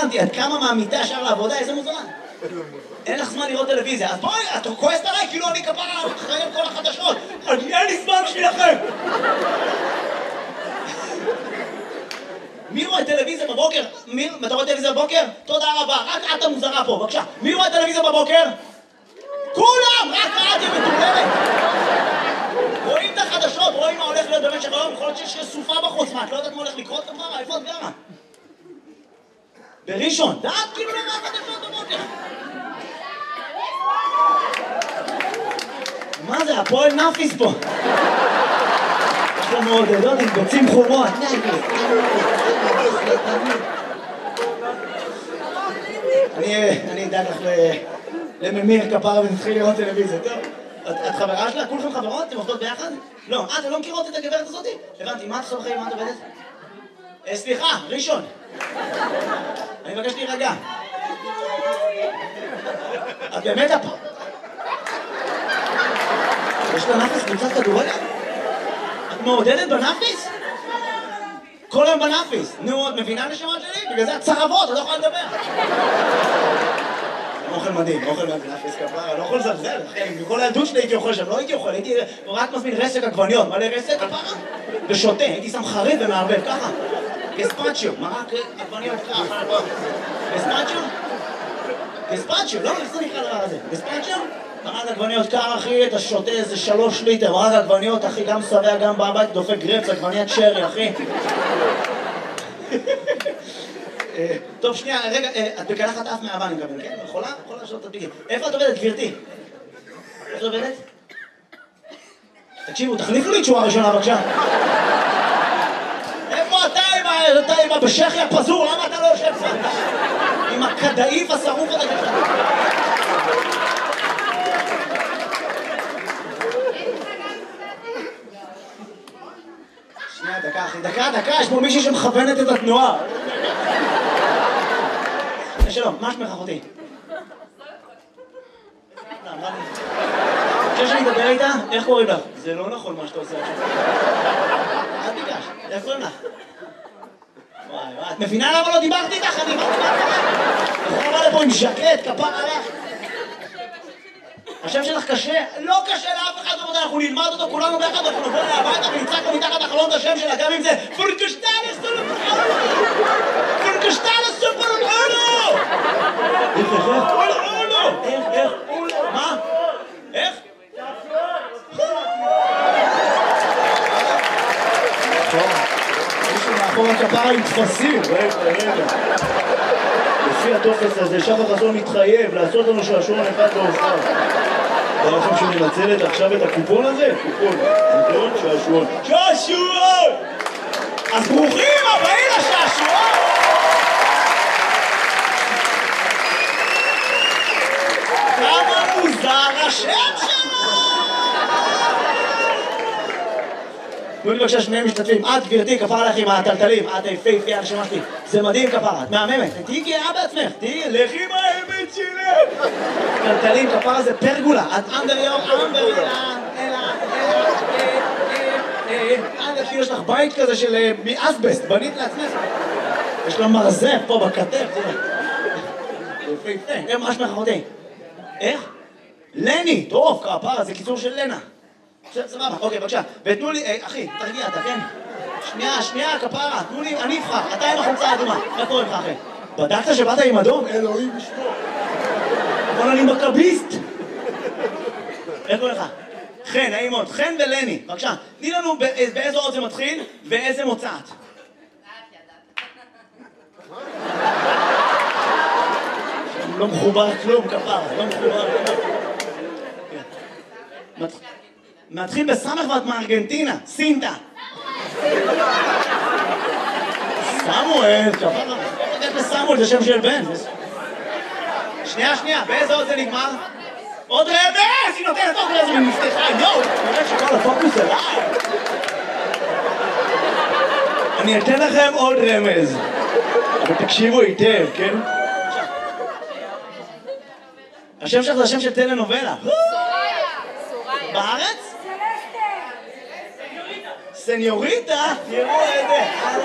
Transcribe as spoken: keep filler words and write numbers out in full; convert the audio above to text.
הבנתי, עד כמה מהמיטה ישר לעבודה, איזה מוזמן. אין לך זמן לראות טלוויזיה, אז בואי, את כועסת עליי, כאילו אני כפרה אחרי כל החדשות. אין לי זמן בשבילכם. מי רואה טלוויזיה בבוקר? מי, אתה רואה טלוויזיה בבוקר? תודה רבה, רק את המוזרה פה, בבקשה. מי רואה טלוויזיה בבוקר? כולם! רק את היא מטורללת. רואים את החדשות, רואים מה הולך להיות במשך היום, יכול להיות שיש סופה בחוץ, מה, את לא יודעת מה הולך לקרות כפרה? איפה את גרה? בראשון, דעת כאילו למה החדשות בבוקר. מה זה, הפועל נאפיס פה? יש לו מעודדות עם ביצים חומות. אני אדאג לך לממיר כפרה ונתחיל לראות טלוויזיה, טוב? את חברה שלה? כולכם חברות? אתם עובדות ביחד? לא, אה, אתם לא מכירות את הגברת הזאתי? הבנתי, מה את חברים? מה את עובדת? סליחה, ראשון. אני מבקש להירגע. את באמת הפ... יש לה נאפיס קבוצת כדורגל? את מעודדת בנאפיס? כל היום בנאפיס. נו, את מבינה נשמה שלי? בגלל זה את צרבות, את לא יכולה לדבר. אוכל מדהים, אוכל מדהים, נאפיס כפרה, לא יכול לזלזל, אחי, בכל הילדות שלי הייתי אוכל שם, לא הייתי אוכל, הייתי רק מזמין רסק עגבניות, מלא רסק כפרה, ושותה, הייתי שם חריף ומערבב, ככה. גספצ'יו, מרק עגבניות ככה, גספצ'יו? גספצ'יו, לא, איך זה נקרא דבר הזה? גספצ'יו? מרק עגבניות קר, אחי, אתה שותה איזה שלוש ליטר, מרק עגבניות, אחי, גם שבע, גם בבית, דופק גרפס, עגבניית שרי, אחי. טוב, שנייה, רגע, את בקלחת אף מהאבא, אני מקבל, כן? יכולה? יכולה לשאול את הדביקים. איפה את עובדת, גברתי? איפה את עובדת? תקשיבו, תחליפו לי תשובה ראשונה, בבקשה. איפה אתה עם הבשחי הפזור? למה אתה לא יושב פה? עם הכדאיף השרוף הזה ככה. שנייה, דקה, אחי, דקה, דקה, יש פה מישהי שמכוונת את התנועה. שלום, מה שמך אחותי? חושב שאני אדבר איתה? איך קוראים לך? זה לא נכון מה שאתה עושה עכשיו. אל תיגש, איך קוראים לך? וואי וואי, את מבינה למה לא דיברתי איתך? אני דיברתי איתך. אתה בא לפה עם ז'קט, כפר עליך. השם שלך קשה? לא קשה לאף אחד בעבודה, אנחנו נלמד אותו כולנו ביחד, אנחנו נבוא אליה הביתה ונצעק לו מתחת לחלון את השם שלה, גם אם זה פורקשטל סופר חולו! פורקשטל סופר חולו! איך, איך, איך? חולו! איך, איך? מה? איך? מישהו מאחור הכפרה עם תפסים, רגע, רגע. לפי הטופס הזה, שחר חסון מתחייב לעשות לנו שעשועון אחד באופן. אתה לכם שהוא מנצלת עכשיו את הקופון הזה? קופון, קופון, שעשועון. שעשועון! אז ברוכים הבאים לשעשועון! כמה מוזר השם שלו! תנו לי בבקשה שני משתתפים, את גברתי כפרה לך עם הטלטלים, את היפהפייה הנשמה שלי, זה מדהים כפרה, את מהממת, תהיי גאה בעצמך, תהיי לכי עם האמת שלך! טלטלים כפרה זה פרגולה, את אנדר יום, אנדר אלה, אלה, אלה, אנדר כאילו יש לך בית כזה של מאסבסט, בנית לעצמך, יש לה מרזף פה בכתף, יפהפה, איך מה שמך אחותי? איך? לני, טוב כפרה, זה קיצור של לנה. סבבה, אוקיי, בבקשה. ותנו לי, אחי, תרגיע אתה, כן? שנייה, שנייה, כפרה, תנו לי, אני אבחר, אתה עם החולצה האדומה. מה קורה לך, אחי? בדקת שבאת עם אדום? אלוהים ישמור. אבל אני מכביסט. איך קורה לך? חן, נעים מאוד. חן ולני, בבקשה. תני לנו באיזו אות זה מתחיל ואיזה מוצאת. לא מחובר כלום, כפרה, לא מחובר כלום. מתחיל בסמך ואת מארגנטינה, סינטה. סמואל, כפרה. איך לסמואל, זה שם של בן. שנייה, שנייה, באיזה עוד זה נגמר? עוד רמז! היא נותנת עוד רמז ומפתחה, יואו! נראה שכל הפוקוס אליי. אני אתן לכם עוד רמז. אבל תקשיבו היטב, כן? השם שלך זה השם של טלנובלה. בארץ? סניוריטה? סניוריטה? תראו איזה...